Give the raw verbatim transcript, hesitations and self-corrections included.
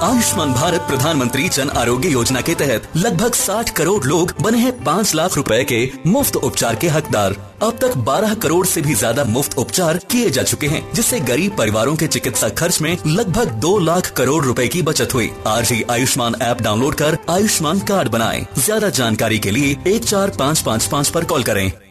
आयुष्मान भारत प्रधानमंत्री जन आरोग्य योजना के तहत लगभग साठ करोड़ लोग बने हैं पाँच लाख रुपए के मुफ्त उपचार के हकदार। अब तक बारह करोड़ से भी ज्यादा मुफ्त उपचार किए जा चुके हैं, जिससे गरीब परिवारों के चिकित्सा खर्च में लगभग दो लाख करोड़ रुपए की बचत हुई। आज ही आयुष्मान ऐप डाउनलोड कर आयुष्मान कार्ड बनाएं। ज्यादा जानकारी के लिए एक चार पाँच पाँच पाँच पर कॉल करें।